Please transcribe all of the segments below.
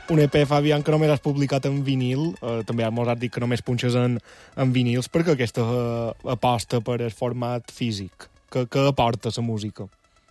un EP, Fabián, que només has publicat en vinil, també mos has dit que només punxes en vinils, perquè aquesta aposta per el format físic, que aporta la música?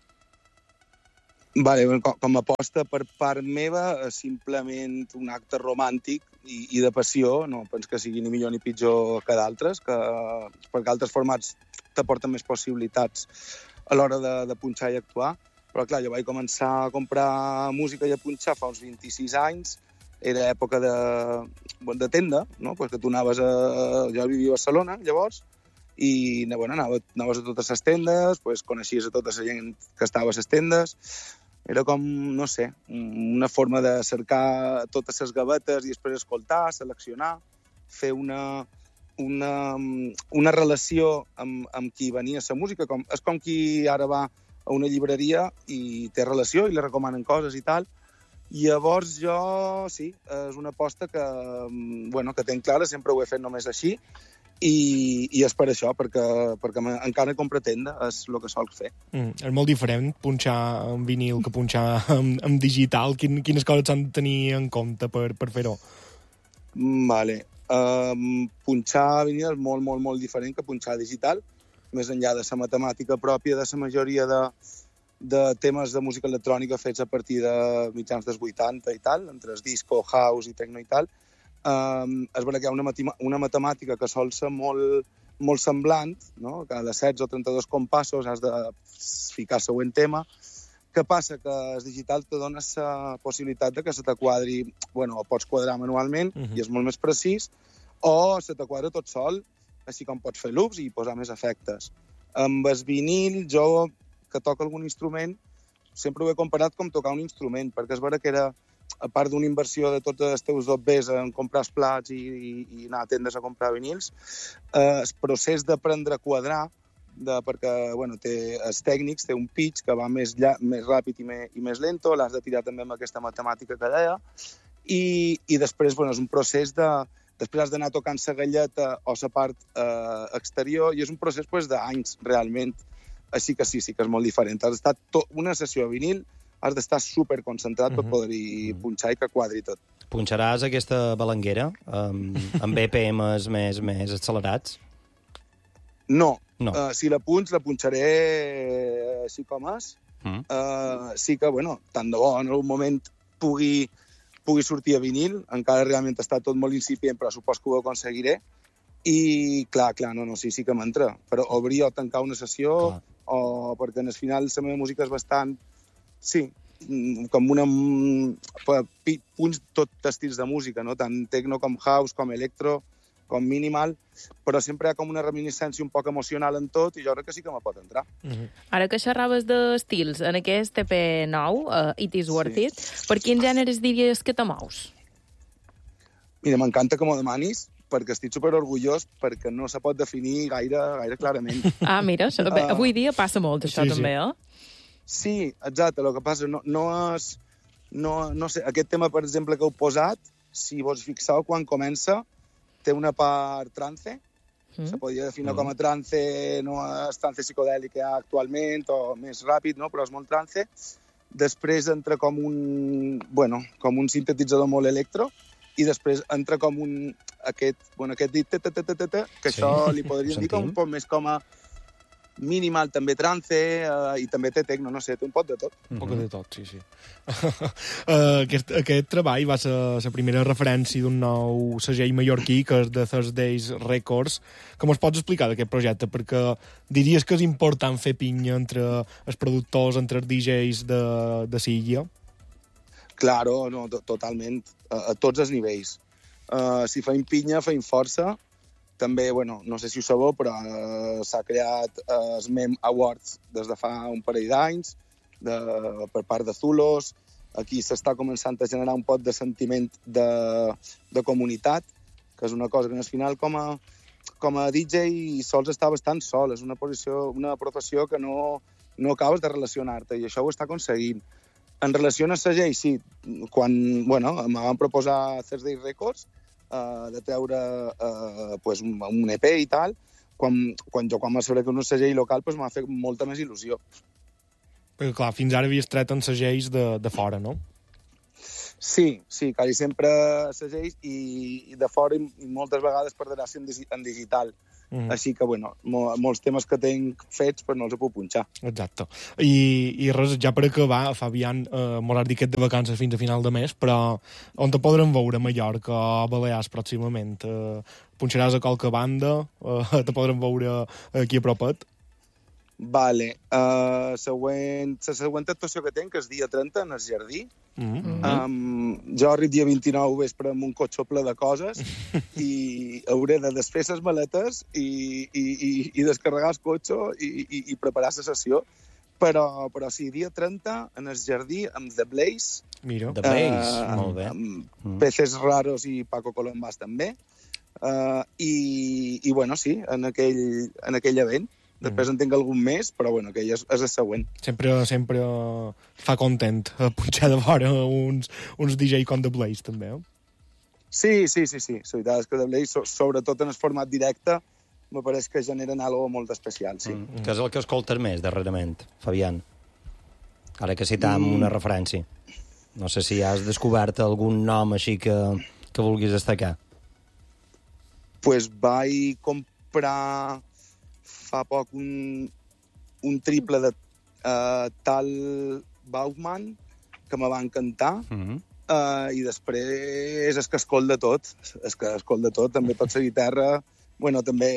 Vale, com a aposta per part meva, simplement un acte romàntic i de passió, no penso que sigui ni millor ni pitjor que d'altres, perquè altres formats t'aporten més possibilitats a l'hora de punxar i actuar. Però clar, jo vaig començar a comprar música i a punxar fa uns 26 anys, era època de tenda, no? Pues que tu anaves jo vivia a Barcelona, llavors, i anaves a totes les tendes, pues coneixies a tota la gent que estava a les tendes. Era com, no sé, una forma de cercar totes les gavetes i després escoltar, seleccionar, fer una relació amb qui venia la música. És com qui ara va a una llibreria i té relació i li recomanen coses i tal. I llavors jo, sí, és una aposta que tenc clara, sempre ho he fet només així, i és per això, perquè encara compro tenda, és el que sol fer. És molt diferent punxar en vinil que punxar en digital. Quines coses s'han de tenir en compte per fer-ho? Vale. Punxar vinil és molt, molt, molt diferent que punxar digital, més enllà de la matemàtica pròpia de la majoria de temes de música electrònica fets a partir de mitjans dels 80 i tal, entre el disco, house i techno i tal. És veritat que hi ha una matemàtica que sol ser molt semblant, no? Que a les 16 o 32 compassos has de ficar el següent tema. Què passa? Que el digital te dona la possibilitat de que se te quadri, o pots quadrar manualment, i és molt més precís, o se te quadra tot sol, així com pots fer loops i posar més efectes. Amb el vinil, jo, que toco algun instrument, sempre ho he comparat com tocar un instrument, perquè és veritat que era, a part d'una inversió de tots els teus dobbers en comprar els plats i anar a tendes a comprar vinils, el procés d'aprendre a quadrar, perquè té els tècnics, té un pitch que va més ràpid i més lento, l'has de tirar també amb aquesta matemàtica que deia, i després és un procés després has d'anar tocant la galleta o la part exterior, i és un procés d'anys, realment. Així que sí que és molt diferent. Has d'estar una sessió a vinil, has d'estar superconcentrat per poder-hi punxar i que quadri tot. Punxaràs aquesta balanguera amb BPMs més accelerats? No. Si la punxaré així com és. Sí que, tant de bo en algun moment pugui sortir a vinil, encara realment està tot molt incipient, però supos que ho aconseguiré. I, clar, sí que m'entra. Però obrir o tancar una sessió, o perquè al final la meva música és bastant... Sí, com punts tot estils de música, no? Tant techno com house, com electro, com minimal, però sempre hi ha com una reminiscència un poc emocional en tot, i jo crec que sí que me pot entrar. Ara que xerraves d'estils, en aquest EP nou, It Is Worth It, per quins gèneres diries que te mous? Mira, m'encanta que m'ho demanis, perquè estic superorgullós, perquè no se pot definir gaire clarament. Mira, avui dia passa molt això també, eh? Sí, exacte, el que passa no és... No sé, aquest tema, per exemple, que heu posat, si vos fixeu, quan comença, té una part trance, se podria definir com a trance, no és trance psicodèlic que hi ha actualment, o més ràpid, no? Però és molt trance. Després entra com un sintetitzador molt electro, i després entra com aquest dit, que això li podríem dir com un poc més com a minimal, també trance, i també té techno, no sé, té un poc de tot. Un poc de tot, sí. Aquest treball va ser la primera referència d'un nou segell mallorquí, que és de Thursdays Records. Com es pots explicar d'aquest projecte? Perquè diries que és important fer pinya entre els productors, entre els DJs de Silla? Claro, no, totalment, a tots els nivells. Si feim pinya, feim força. També, no sé si ho sabeu, però s'ha creat els MEM Awards des de fa un parell d'anys per part de Zulos. Aquí s'està començant a generar un pot de sentiment de comunitat, que és una cosa que al final com a DJ sols està bastant sol. És una professió que no acabes de relacionar-te, i això ho està aconseguint. En relació a segell, sí, quan em van proposar Thursday Records, de treure un EP i tal, quan vaig saber que era un segell local m'ha fet molta més il·lusió. Perquè, clar, fins ara havies tret en segells de fora, no? Sí, quasi sempre segells i de fora i moltes vegades per desgràcia en digital. Així que, bueno, molts temes que tenc fets però no els puc punxar. Exacte. I res, ja per acabar, Fabián, mos has dit que et de vacances fins a final de mes, però on te podrem veure a Mallorca o a Balears pròximament? Punxaràs a qualque banda? Te podrem veure aquí a propet? Vale. La següent actuació que tenc és dia 30 en el Jardí. Jo arribo dia 29 vespre amb un cotxe ple de coses i hauré de desfer les maletes i descarregar el cotxe i preparar la sessió. Però sí, dia 30 en el Jardí amb The Blaze. Mira. The Blaze, molt bé. Peces Raros i Paco Colombás també. I bueno, sí, en aquell event. Després en tinc algun més, però bueno, aquell és el següent. Sempre fa content punxar de fora uns DJ com The Blaze, també, Sí. La veritat és que The Blaze, sobretot en el format directe, me pareix que generen algo molt especial, sí. Que és el que escoltes més, darrerament, Fabián? Ara que citam una referència. No sé si has descobert algun nom així que vulguis destacar. Pues vaig comprar fa poc un triple de tal Bauman que me va encantar i després és que escolt de tot, també tot la guitarra. Bueno, també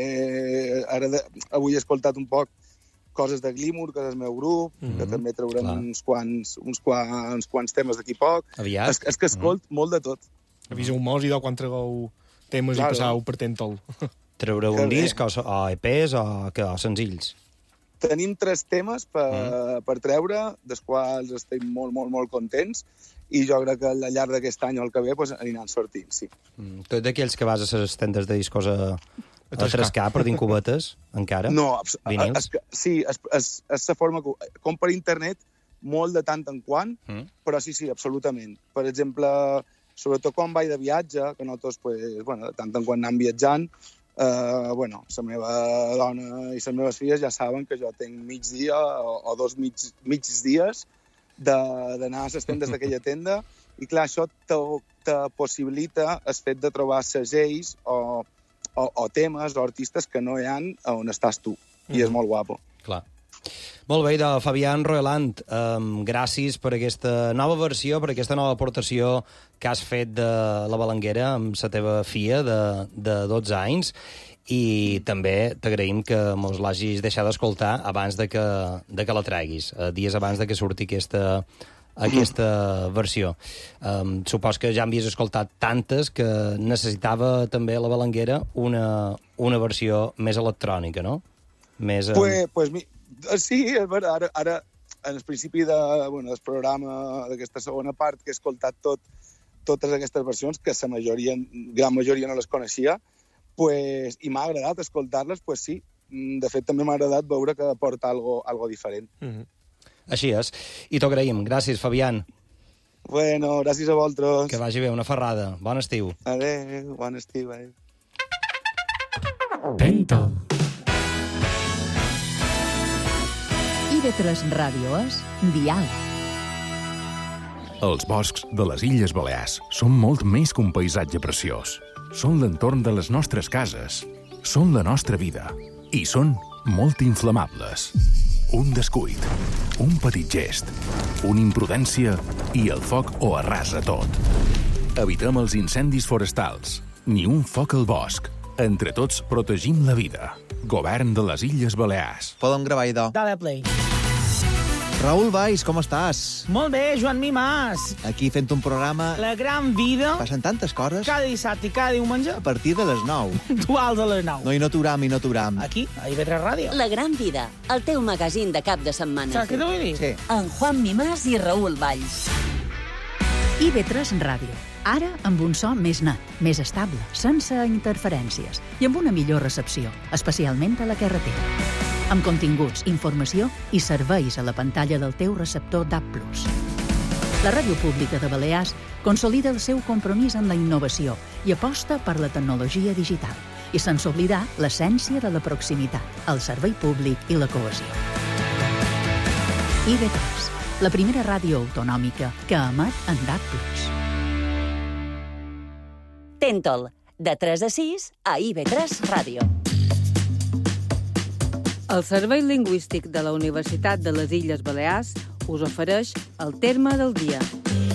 avui he escoltat un poc coses de Glimmer, que és el meu grup, que també traurem uns quants temes d'aquí poc. Aviat. És que escolt molt de tot. Aviseu-mos i quan tragueu temes i passau per tent-el. Traureu un disc o EPs o senzills? Tenim 3 temes per treure, dels quals estem molt, molt, molt contents, i jo crec que al llarg d'aquest any o el que ve aniran sortint, sí. Tu ets d'aquells que vas a les tendes de discos a trascar per d'incubetes, encara? No, vinils? Sí, és la forma que... Com per internet, molt de tant en quant, però sí, absolutament. Per exemple, sobretot quan vaig de viatge, que nosaltres, de tant en quant anem viatjant, la meva dona i les meves filles ja saben que jo tenc migdia o 2 mig dies d'anar a les tendes d'aquella tenda i clar, això te possibilita el fet de trobar segells o temes o artistes que no hi ha on estàs tu, i és molt guapo. Clar. Molt bé, Fabián Roeland, gràcies per aquesta nova versió, per aquesta nova aportació que has fet de La Balanguera amb la teva filla de 12 anys i també t'agraïm que mos l'hagis deixat d'escoltar abans de que la treguis, dies abans de que surti aquesta versió. Supos que ja havies escoltat tantes que necessitava també La Balanguera una versió més electrònica, no? Més... Sí, és veritat. Ara, en el principi del programa, d'aquesta segona part, que he escoltat totes aquestes versions, que la gran majoria no les coneixia, i m'ha agradat escoltar-les, sí. De fet, també m'ha agradat veure que aporta algo diferent. Així és. I t'ho agraïm. Gràcies, Fabián. Bueno, gràcies a vosaltres. Que vagi bé, una ferrada. Bon estiu. Adéu, bon estiu, adéu. Tenta. IB3 Ràdio és Diàleg. Els boscs de les Illes Balears són molt més que un paisatge preciós. Són l'entorn de les nostres cases. Són la nostra vida. I són molt inflamables. Un descuit, un petit gest, una imprudència i el foc ho arrasa tot. Evitem els incendis forestals. Ni un foc al bosc. Entre tots protegim la vida. Govern de les Illes Balears. Podem gravar, idò. Dale play. Raül Valls, com estàs? Molt bé, Joan Mimàs. Aquí fent un programa... La gran vida. Passen tantes coses. Cada dissabte i cada diumenge. A partir de les 9. Duals a les 9. No, i no t'uram. Aquí, a IB3 Ràdio. La gran vida, el teu magazín de cap de setmana. Saps què t'ho vull dir? Sí. En Juan Mimàs i Raül Valls. IB3 Ràdio. Ara amb un so més net, més estable, sense interferències i amb una millor recepció, especialment a la carretera. Amb continguts, informació i serveis a la pantalla del teu receptor DAB+. La Ràdio Pública de Balears consolida el seu compromís amb la innovació i aposta per la tecnologia digital, i sense oblidar l'essència de la proximitat, el servei públic i la cohesió. IB3, la primera ràdio autonòmica que emet en DAB+. Sent-el, de 3 a 6 a IB3 Ràdio. El Servei Lingüístic de la Universitat de les Illes Balears us ofereix el terme del dia.